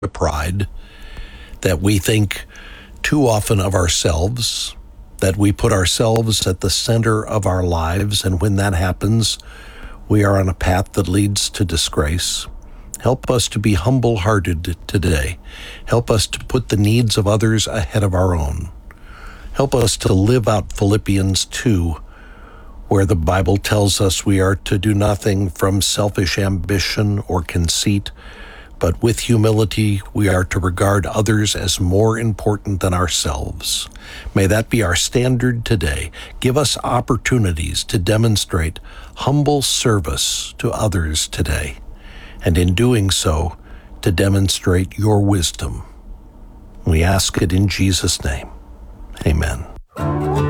pride, that we think too often of ourselves, that we put ourselves at the center of our lives, and when that happens, we are on a path that leads to disgrace. Help us to be humble-hearted today. Help us to put the needs of others ahead of our own. Help us to live out Philippians 2, where the Bible tells us we are to do nothing from selfish ambition or conceit, but with humility we are to regard others as more important than ourselves. May that be our standard today. Give us opportunities to demonstrate humble service to others today, and in doing so, to demonstrate your wisdom. We ask it in Jesus' name. Amen.